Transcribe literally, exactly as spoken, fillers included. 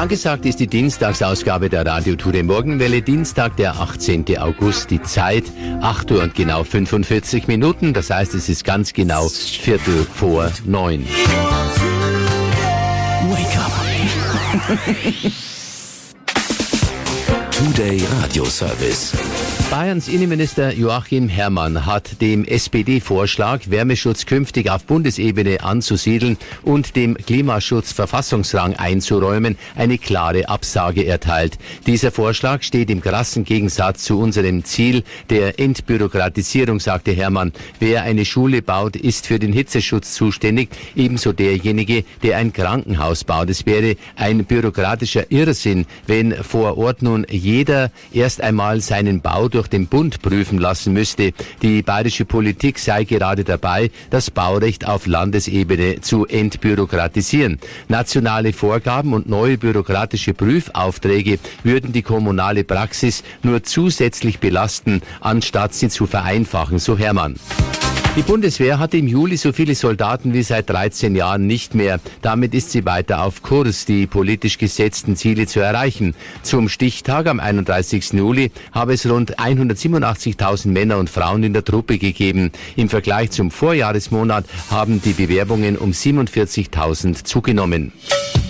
Angesagt ist die Dienstagsausgabe der Radio Tour Morgenwelle, Dienstag, der achtzehnten August, die Zeit acht Uhr und genau fünfundvierzig Minuten, das heißt, es ist ganz genau Viertel vor neun. Wake up. Today Radio Service. Bayerns Innenminister Joachim Herrmann hat dem S P D-Vorschlag, Wärmeschutz künftig auf Bundesebene anzusiedeln und dem Klimaschutz Verfassungsrang einzuräumen, eine klare Absage erteilt. Dieser Vorschlag steht im krassen Gegensatz zu unserem Ziel der Entbürokratisierung, sagte Herrmann. Wer eine Schule baut, ist für den Hitzeschutz zuständig, ebenso derjenige, der ein Krankenhaus baut. Es wäre ein bürokratischer Irrsinn, wenn vor Ort nun jeder erst einmal seinen Bau durch den Bund prüfen lassen müsste. Die bayerische Politik sei gerade dabei, das Baurecht auf Landesebene zu entbürokratisieren. Nationale Vorgaben und neue bürokratische Prüfaufträge würden die kommunale Praxis nur zusätzlich belasten, anstatt sie zu vereinfachen, so Herrmann. Die Bundeswehr hatte im Juli so viele Soldaten wie seit dreizehn Jahren nicht mehr. Damit ist sie weiter auf Kurs, die politisch gesetzten Ziele zu erreichen. Zum Stichtag am einunddreißigsten Juli habe es rund hundertsiebenundachtzigtausend Männer und Frauen in der Truppe gegeben. Im Vergleich zum Vorjahresmonat haben die Bewerbungen um siebenundvierzigtausend zugenommen.